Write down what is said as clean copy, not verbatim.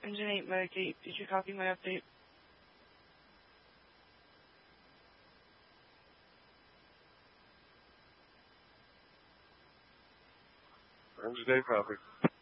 Engine 8 Medicate. Did you copy my update? Engine 8 copy.